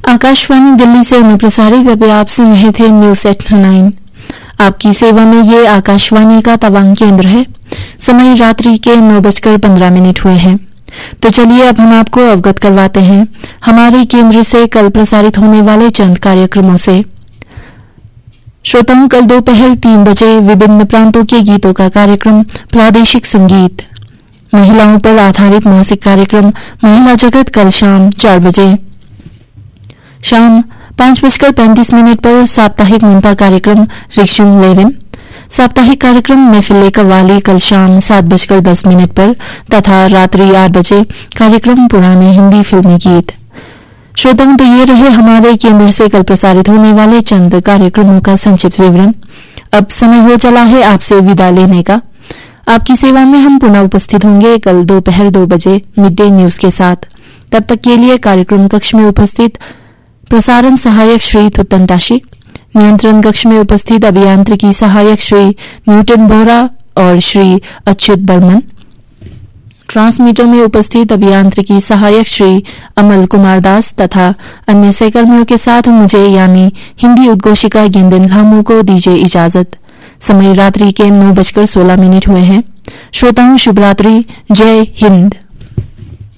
आकाशवाणी दिल्ली से अनुप्रसारित अभी आप सुन रहे थे न्यूज एट 9। आपकी सेवा में ये आकाशवाणी का तवांग केंद्र है। समय रात्रि के 9:15 हुए हैं। तो चलिए अब हम आपको अवगत करवाते हैं हमारे केंद्र से कल प्रसारित होने वाले चंद कार्यक्रमों से। श्रोताओं, कल दोपहर 3 बजे विभिन्न प्रांतों के गीतों का कार्यक्रम प्रादेशिक संगीत, महिलाओं पर आधारित मासिक कार्यक्रम महिला जगत कल शाम 4 बजे। शाम 5:35 पर साप्ताहिक मुंपा कार्यक्रम रिक्शुम लेरिम, साप्ताहिक कार्यक्रम महफिल कव्वाली कल शाम 7:10 पर तथा रात्रि 8 बजे कार्यक्रम पुराने हिंदी फिल्मी गीत। श्रोताओं, तो ये रहे हमारे केंद्र से कल प्रसारित होने वाले चंद कार्यक्रमों का संक्षिप्त विवरण। अब समय हो चला है आपसे विदा लेने का। आपकी सेवा में हम पुनः उपस्थित होंगे कल दोपहर 2 बजे मिड डे न्यूज के साथ। तब तक के लिए कार्यक्रम कक्ष में उपस्थित प्रसारण सहायक श्री थुत्तन ताशी, नियंत्रण कक्ष में उपस्थित अभियांत्रिकी सहायक श्री न्यूटन बोरा और श्री अच्युत बर्मन, ट्रांसमीटर में उपस्थित अभियांत्रिकी सहायक श्री अमल कुमार दास तथा अन्य सहकर्मियों के साथ मुझे यानी हिंदी उद्घोषिका गेंदन लामू को दीजिए इजाजत। समय रात्रि के 9:16 हुए हैं। श्रोताओं, शुभ रात्रि। जय हिंद।